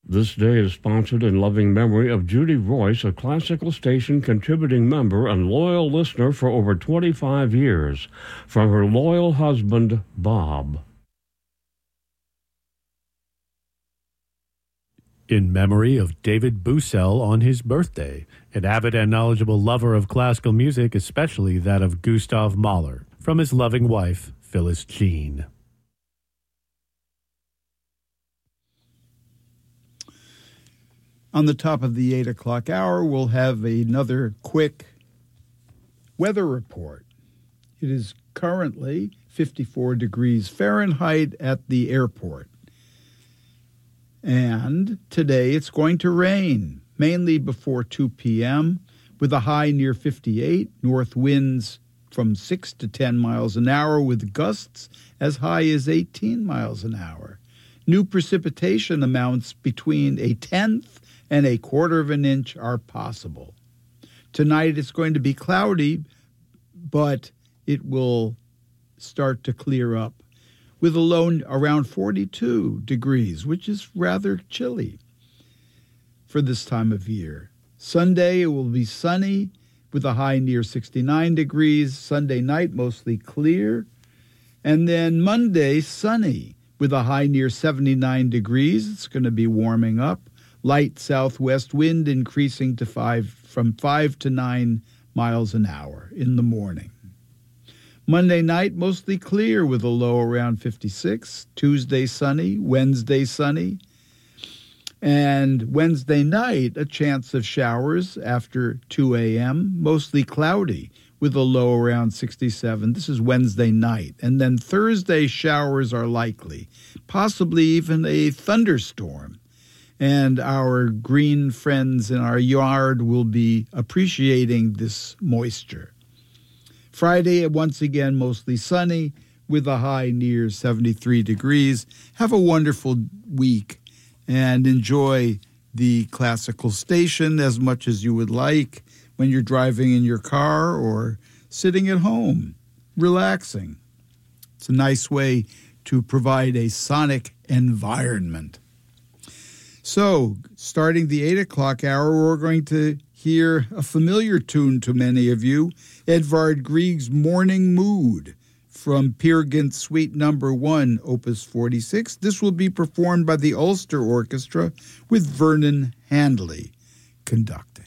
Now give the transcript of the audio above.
This day is sponsored in loving memory of Judy Royce, a classical station contributing member and loyal listener for over 25 years, from her loyal husband, Bob. In memory of David Bussell on his birthday, an avid and knowledgeable lover of classical music, especially that of Gustav Mahler, from his loving wife, Phyllis Jean. On the top of the 8 o'clock hour, we'll have another quick weather report. It is currently 54 degrees Fahrenheit at the airport. And today it's going to rain, mainly before 2 p.m., with a high near 58, north winds from 6 to 10 miles an hour, with gusts as high as 18 miles an hour. New precipitation amounts between a tenth and a quarter of an inch are possible. Tonight it's going to be cloudy, but it will start to clear up with a low around 42 degrees, which is rather chilly for this time of year. Sunday it will be sunny with a high near 69 degrees. Sunday night mostly clear. And then Monday sunny with a high near 79 degrees. It's going to be warming up. Light southwest wind increasing to from 5 to 9 miles an hour in the morning. Monday night, mostly clear with a low around 56. Tuesday, sunny. Wednesday, sunny. And Wednesday night, a chance of showers after 2 a.m., mostly cloudy with a low around 67. This is Wednesday night. And then Thursday, showers are likely, possibly even a thunderstorm. And our green friends in our yard will be appreciating this moisture. Friday, once again, mostly sunny with a high near 73 degrees. Have a wonderful week and enjoy the classical station as much as you would like when you're driving in your car or sitting at home, relaxing. It's a nice way to provide a sonic environment. So, starting the 8 o'clock hour, we're going to hear a familiar tune to many of you, Edvard Grieg's Morning Mood from Peer Gynt Suite No. 1, Opus 46. This will be performed by the Ulster Orchestra with Vernon Handley conducting.